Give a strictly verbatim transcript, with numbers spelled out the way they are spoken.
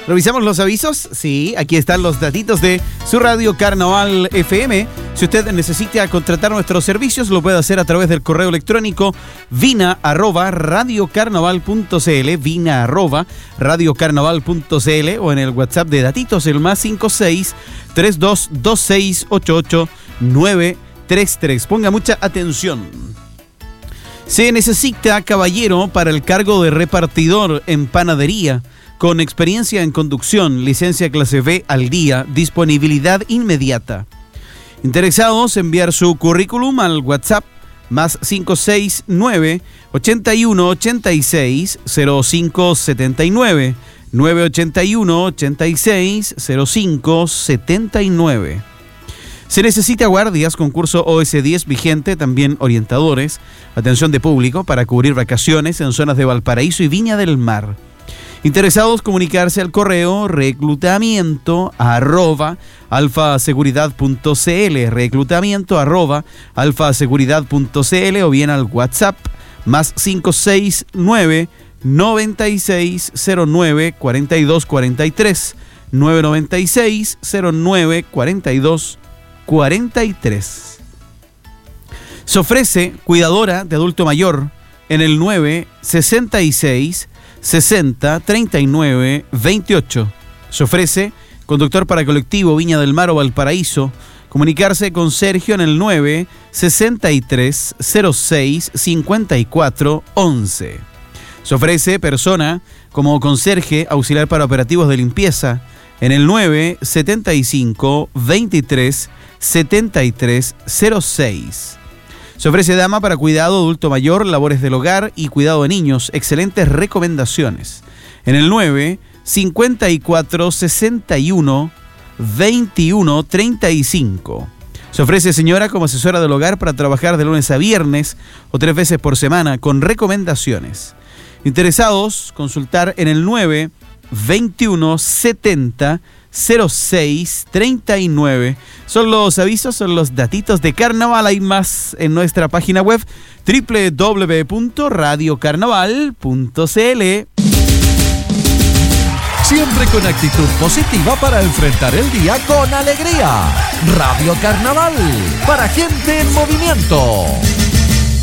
¿Revisamos los avisos? Sí, aquí están los datitos de su radio Carnaval F M. Si usted necesita contratar nuestros servicios, lo puede hacer a través del correo electrónico vina arroba radiocarnaval punto cl, vina arroba radiocarnaval punto cl, o en el WhatsApp de datitos, el más cinco seis tres dos dos seis ocho ocho nueve tres tres. Ponga mucha atención. Se necesita caballero para el cargo de repartidor en panadería, con experiencia en conducción, licencia clase B al día, disponibilidad inmediata. Interesados, enviar su currículum al WhatsApp más cinco seis nueve ochenta y uno ochenta y seis cero cinco setenta y nueve, nueve ochenta y uno ochenta y seis cero cinco setenta y nueve. Se necesita guardias, concurso O S diez vigente, también orientadores, atención de público para cubrir vacaciones en zonas de Valparaíso y Viña del Mar. Interesados, comunicarse al correo reclutamiento arroba alfaseguridad punto cl, reclutamiento arroba alfaseguridad punto cl, o bien al WhatsApp más cinco seis nueve noventa y seis cero nueve cuarenta y dos cuarenta y tres, nueve noventa y seis cero nueve cuarenta y dos cuarenta y tres. Se ofrece cuidadora de adulto mayor en el nueve sesenta y seis sesenta treinta y nueve veintiocho. Se ofrece conductor para colectivo Viña del Mar o Valparaíso. Comunicarse con Sergio en el nueve sesenta y tres cero seis cincuenta y cuatro once. Se ofrece persona como conserje auxiliar para operativos de limpieza en el nueve setenta y cinco veintitrés setenta y tres cero seis. Se ofrece dama para cuidado adulto mayor, labores del hogar y cuidado de niños. Excelentes recomendaciones. En el nueve cincuenta y cuatro sesenta y uno veintiuno treinta y cinco. Se ofrece señora como asesora del hogar para trabajar de lunes a viernes o tres veces por semana con recomendaciones. Interesados, consultar en el nueve veintiuno setenta cero seis treinta y nueve. Son los avisos, son los datitos de carnaval. Hay más en nuestra página web doble u doble u doble u punto radio carnaval punto cl. Siempre con actitud positiva para enfrentar el día con alegría. Radio Carnaval, para gente en movimiento.